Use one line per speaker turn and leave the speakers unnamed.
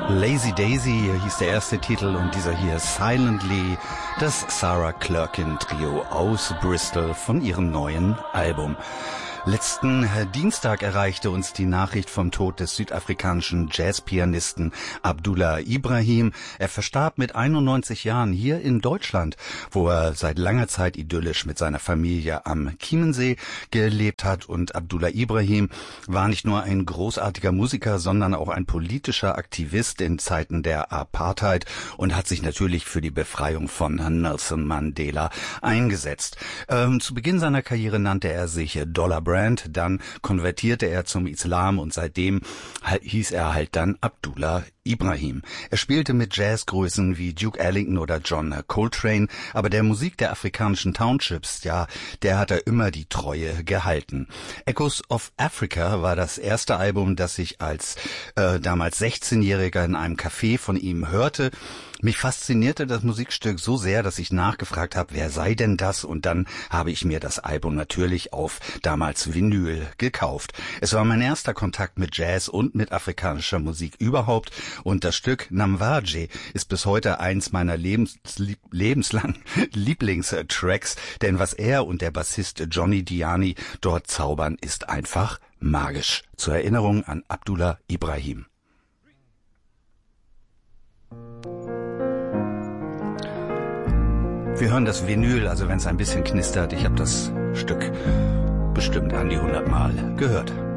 Lazy Daisy hieß der erste Titel und dieser hier Silently, das Sarah Clerkin Trio aus Bristol von ihrem neuen Album. Letzten Dienstag erreichte uns die Nachricht vom Tod des südafrikanischen Jazzpianisten Abdullah Ibrahim. Er verstarb mit 91 Jahren hier in Deutschland, wo er seit langer Zeit idyllisch mit seiner Familie am Chiemensee gelebt hat. Und Abdullah Ibrahim war nicht nur ein großartiger Musiker, sondern auch ein politischer Aktivist in Zeiten der Apartheid und hat sich natürlich für die Befreiung von Nelson Mandela eingesetzt. Zu Beginn seiner Karriere nannte er sich Dollar Brand, dann konvertierte er zum Islam und seitdem hieß er halt dann Abdullah Ibrahim. Er spielte mit Jazzgrößen wie Duke Ellington oder John Coltrane, aber der Musik der afrikanischen Townships, ja, der hat er immer die Treue gehalten. Echoes of Africa war das erste Album, das ich als damals 16-Jähriger in einem Café von ihm hörte. Mich faszinierte das Musikstück so sehr, dass ich nachgefragt habe, wer sei denn das? Und dann habe ich mir das Album natürlich auf damals Vinyl gekauft. Es war mein erster Kontakt mit Jazz und mit afrikanischer Musik überhaupt. Und das Stück Namwaje ist bis heute eins meiner lebenslang Lieblingstracks. Denn was er und der Bassist Johnny Diani dort zaubern, ist einfach magisch. Zur Erinnerung an Abdullah Ibrahim. Wir hören das Vinyl, also wenn es ein bisschen knistert. Ich habe das Stück bestimmt an die 100 Mal gehört.